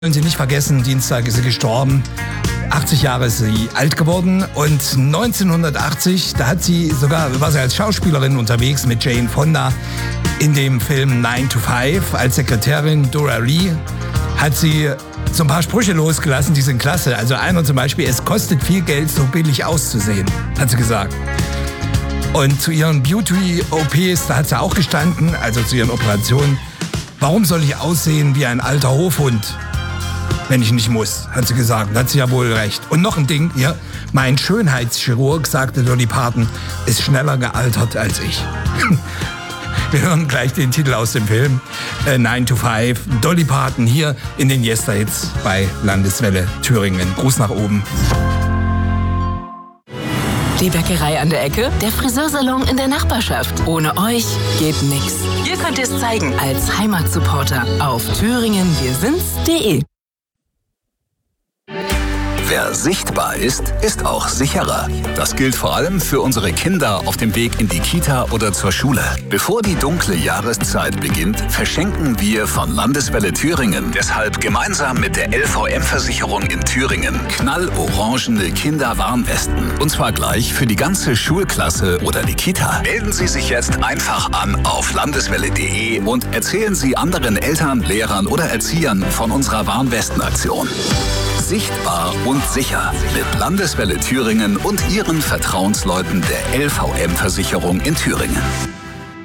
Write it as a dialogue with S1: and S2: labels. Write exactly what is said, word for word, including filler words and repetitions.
S1: Wollen Sie nicht vergessen, Dienstag ist sie gestorben. achtzig Jahre ist sie alt geworden und neunzehnhundertachtzig, da hat sie sogar, war sie als Schauspielerin unterwegs mit Jane Fonda in dem Film nine to five. Als Sekretärin Dora Lee hat sie so ein paar Sprüche losgelassen, die sind klasse. Also einer zum Beispiel: es kostet viel Geld, so billig auszusehen, hat sie gesagt. Und zu ihren Beauty-O Ps, da hat sie auch gestanden, also zu ihren Operationen: warum soll ich aussehen wie ein alter Hofhund, wenn ich nicht muss, hat sie gesagt. Da hat sie ja wohl recht. Und noch ein Ding hier: mein Schönheitschirurg, sagte Dolly Parton, ist schneller gealtert als ich. Wir hören gleich den Titel aus dem Film äh, nine to five. Dolly Parton hier in den Yester-Hits bei Landeswelle Thüringen. Gruß nach oben.
S2: Die Bäckerei an der Ecke, der Friseursalon in der Nachbarschaft. Ohne euch geht nix. Ihr könnt es zeigen als Heimatsupporter auf thüringen wir sind's punkt de.
S3: Wer sichtbar ist, ist auch sicherer. Das gilt vor allem für unsere Kinder auf dem Weg in die Kita oder zur Schule. Bevor die dunkle Jahreszeit beginnt, verschenken wir von Landeswelle Thüringen deshalb gemeinsam mit der L V M-Versicherung in Thüringen knallorangene Kinderwarnwesten. Und zwar gleich für die ganze Schulklasse oder die Kita. Melden Sie sich jetzt einfach an auf landeswelle punkt de und erzählen Sie anderen Eltern, Lehrern oder Erziehern von unserer Warnwestenaktion. Sichtbar und sicher mit Landeswelle Thüringen und ihren Vertrauensleuten der L V M-Versicherung in Thüringen.